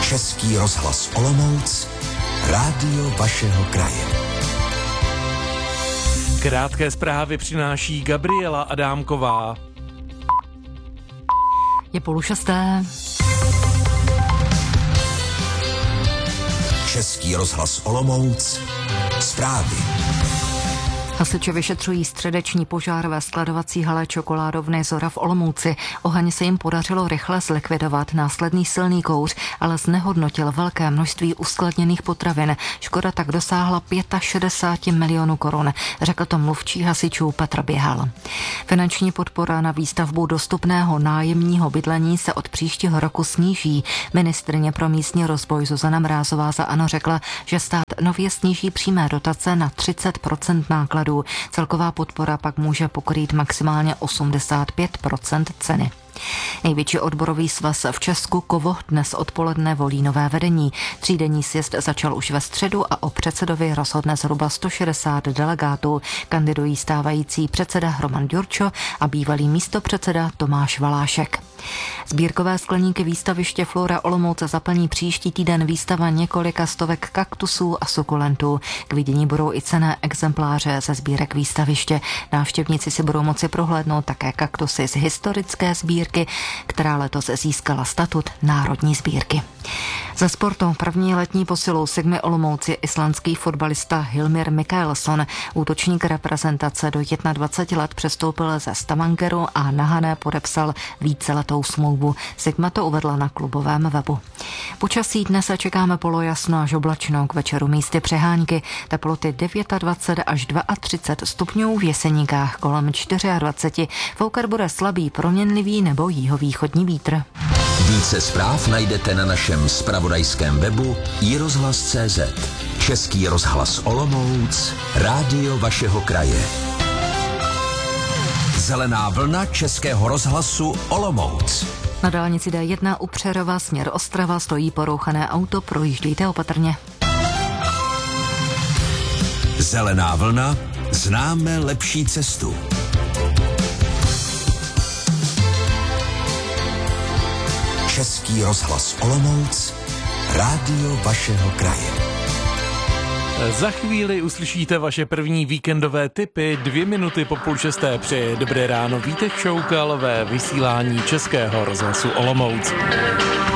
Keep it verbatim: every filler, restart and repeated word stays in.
Český rozhlas Olomouc, rádio vašeho kraje. Krátké zprávy přináší Gabriela Adámková. Je půl šesté. Český rozhlas Olomouc, zprávy. Hasiči vyšetřují středeční požár ve skladovací hale čokoládovny Zora v Olomouci. Oheň se jim podařilo rychle zlikvidovat. Následný silný kouř ale znehodnotil velké množství uskladněných potravin. Škoda tak dosáhla šedesát pět milionů korun, řekl to mluvčí hasičů Petr Běhal. Finanční podpora na výstavbu dostupného nájemního bydlení se od příštího roku sníží. Ministryně pro místní rozvoj Zuzana Mrázová za ANO řekla, že stát nově sníží přímé dotace na třicet procent nákladů. Celková podpora pak může pokrýt maximálně osmdesát pět procent ceny. Největší odborový svaz v Česku Kovo dnes odpoledne volí nové vedení. Třídenní sjezd začal už ve středu a o předsedovi rozhodne zhruba sto šedesát delegátů. Kandidují stávající předseda Roman Ďurčo a bývalý místopředseda Tomáš Valášek. Sbírkové skleníky výstaviště Flora Olomouc zaplní příští týden výstava několika stovek kaktusů a sukulentů. K vidění budou i cenné exempláře ze sbírek výstaviště. Návštěvníci si budou moci prohlédnout také kaktusy z historické sbírky, která letos získala statut národní sbírky. Ze sportu první letní posilou Sigmy Olomouc je islandský fotbalista Hilmir Mikaelsson. Útočník reprezentace do dvacet jedna let přestoupil ze Stavangeru a na Hané podepsal víceletou smlouvu. Sigma to uvedla na klubovém webu. Počasí dnes se čekáme polojasno až oblačno, k večeru místy přehánky, teploty dvacet devět až třicet dva stupňů, v Jeseníkách kolem dvacet čtyři. Foukat bude slabý proměnlivý nebo jihovýchodní vítr. Více zpráv najdete na našem zpravodajském webu i rozhlas tečka cé zet. Český rozhlas Olomouc, rádio vašeho kraje. Zelená vlna Českého rozhlasu Olomouc. Na dálnici D jedna u Přerova směr Ostrava stojí porouchané auto, projíždějte opatrně. Zelená vlna, známe lepší cestu. Český rozhlas Olomouc, rádio vašeho kraje. Za chvíli uslyšíte vaše první víkendové tipy. Dvě minuty po půl šesté přeje dobré ráno Vítek Šoukal ve vysílání Českého rozhlasu Olomouc.